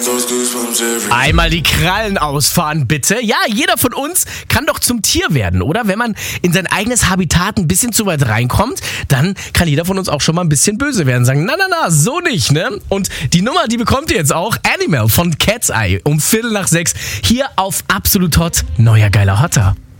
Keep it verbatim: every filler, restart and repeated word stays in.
Einmal die Krallen ausfahren, bitte. Ja, jeder von uns kann doch zum Tier werden, oder? Wenn man in sein eigenes Habitat ein bisschen zu weit reinkommt, dann kann jeder von uns auch schon mal ein bisschen böse werden. Sagen, na, na, na, so nicht, ne? Und die Nummer, die bekommt ihr jetzt auch. Animal von Cat's Eye um Viertel nach sechs. Hier auf Absolut Hot. Neuer geiler Hotter.